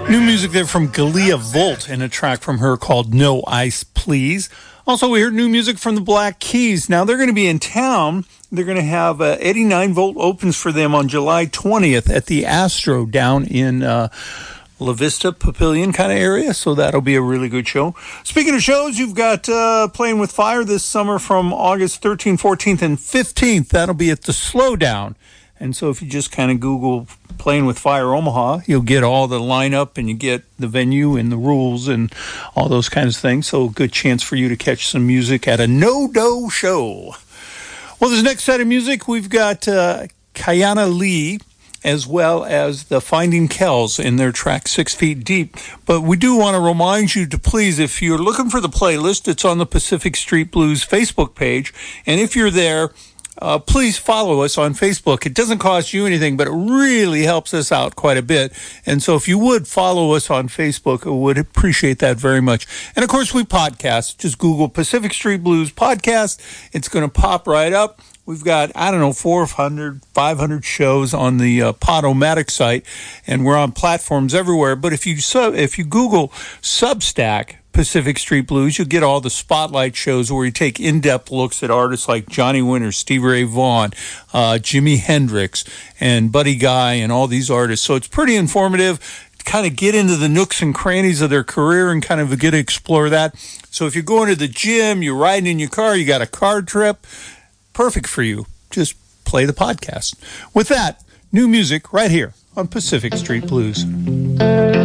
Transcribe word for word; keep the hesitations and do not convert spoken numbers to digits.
New music there from Galia Volt and a track from her called No Ice Please. Also, we heard new music from the Black Keys. Now, they're going to be in town. They're going to have uh, eighty-nine volt opens for them on July twentieth at the Astro down in uh, La Vista, Papillion kind of area. So that'll be a really good show. Speaking of shows, you've got uh, Playing with Fire this summer from August thirteenth, fourteenth, and fifteenth. That'll be at the Slowdown. And so if you just kind of Google Playing with Fire Omaha, you'll get all the lineup and you get the venue and the rules and all those kinds of things. So good chance for you to catch some music at a no-do show. Well, this next set of music, we've got uh, Kayana Lee as well as the Finding Kells in their track Six Feet Deep. But we do want to remind you to please, if you're looking for the playlist, it's on the Pacific Street Blues Facebook page. And if you're there, Uh, please follow us on Facebook. It doesn't cost you anything, but it really helps us out quite a bit. And so if you would follow us on Facebook, I would appreciate that very much. And of course, we podcast. Just Google Pacific Street Blues Podcast. It's going to pop right up. We've got, I don't know, four hundred, five hundred shows on the uh, Podomatic site, and we're on platforms everywhere. But if you sub, if you Google Substack Pacific Street Blues, you'll get all the spotlight shows where you take in-depth looks at artists like Johnny Winter, Stevie Ray Vaughan, uh, Jimi Hendrix, and Buddy Guy, and all these artists. So it's pretty informative. Kind of get into the nooks and crannies of their career and kind of get to explore that. So if you're going to the gym, you're riding in your car, you got a car trip, perfect for you. Just play the podcast. With that, new music right here on Pacific Street Blues.